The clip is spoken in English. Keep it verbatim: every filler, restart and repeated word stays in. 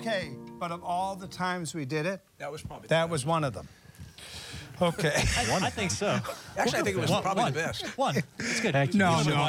okay. But of all the times we did it, That was probably that was one of them. Okay. I, I think so. Actually, I think it was One- probably one. the best. One. It's good. Thank you. No, no.